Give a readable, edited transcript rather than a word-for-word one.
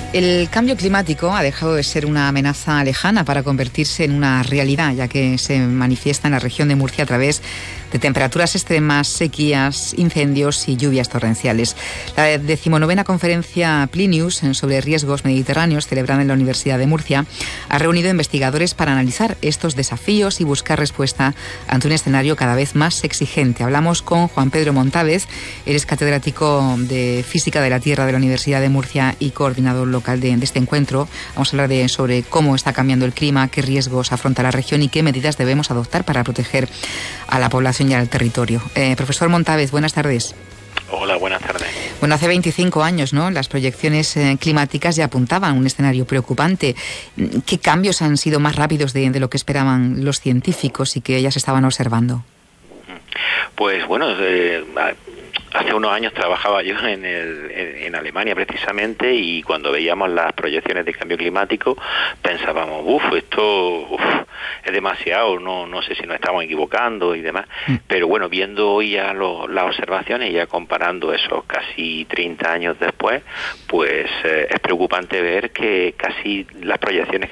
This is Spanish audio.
El cambio climático ha dejado de ser una amenaza lejana para convertirse en una realidad, ya que se manifiesta en la región de Murcia a través de temperaturas extremas, sequías, incendios y lluvias torrenciales. La 19ª conferencia Plinius sobre riesgos mediterráneos, celebrada en la Universidad de Murcia, ha reunido investigadores para analizar estos desafíos y buscar respuesta ante un escenario cada vez más exigente. Hablamos con Juan Pedro Montávez, él es catedrático de Física de la Tierra de la Universidad de Murcia y coordinador local de este encuentro. Vamos a hablar sobre cómo está cambiando el clima, qué riesgos afronta la región y qué medidas debemos adoptar para proteger a la población y al territorio. Profesor Montávez, buenas tardes. Hola, buenas tardes. Bueno, hace 25 años, ¿no?, las proyecciones climáticas ya apuntaban a un escenario preocupante. ¿Qué cambios han sido más rápidos de lo que esperaban los científicos y que ya se estaban observando? Pues bueno, hace unos años trabajaba yo en Alemania precisamente, y cuando veíamos las proyecciones de cambio climático pensábamos, esto es demasiado, no sé si nos estamos equivocando y demás. Pero bueno, viendo hoy ya las observaciones y ya comparando esos casi 30 años después, pues es preocupante ver que casi las proyecciones